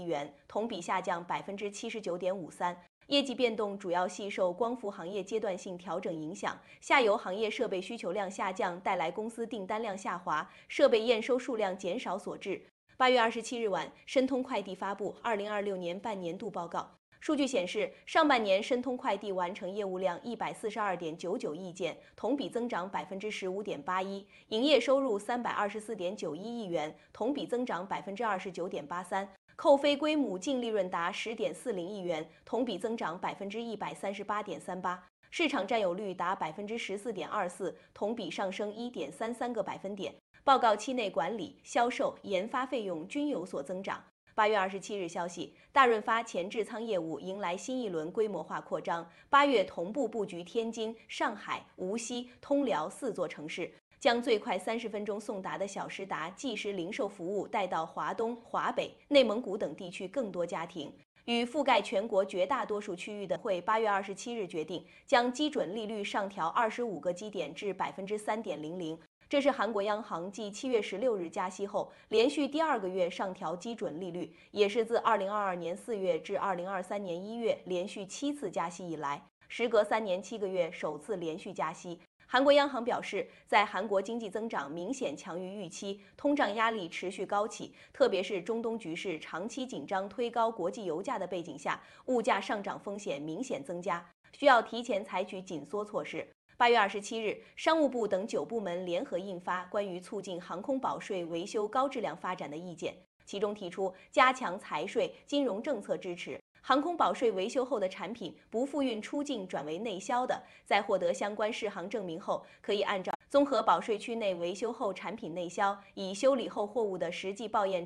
元，同比下降79.53%。业绩变动主要系受光伏行业阶段性调整影响，下游行业设备需求量下降带来公司订单量下滑、设备验收数量减少所致。8月27日晚，申通快递发布2026年半年度报告。数据显示，上半年申通快递完成业务量142.99亿件，同比增长15.81%，营业收入324.91亿元，同比增长29.83%，扣非归母净利润达10.40亿元，同比增长138.38%，市场占有率达14.24%，同比上升1.33个百分点。报告期内管理、销售、研发费用均有所增长。8月27日消息，大润发前置仓业务迎来新一轮规模化扩张，8月同步布局天津、上海、无锡、通辽4座城市，将最快30分钟送达的小时达即时零售服务带到华东、华北、内蒙古等地区更多家庭。与覆盖全国绝大多数区域的会8月27日决定，将基准利率上调25个基点至3.00%。这是韩国央行继7月16日加息后，连续第2个月上调基准利率，也是自2022年4月至2023年1月连续7次加息以来，时隔3年7个月首次连续加息。韩国央行表示，在韩国经济增长明显强于预期，通胀压力持续高企，特别是中东局势长期紧张推高国际油价的背景下，物价上涨风险明显增加，需要提前采取紧缩措施。8月27日，商务部等9部门联合印发关于促进航空保税维修高质量发展的意见，其中提出加强财税、金融政策支持，航空保税维修后的产品不复运出境转为内销的，在获得相关适航证明后，可以按照综合保税区内维修后产品内销，以修理后货物的实际报验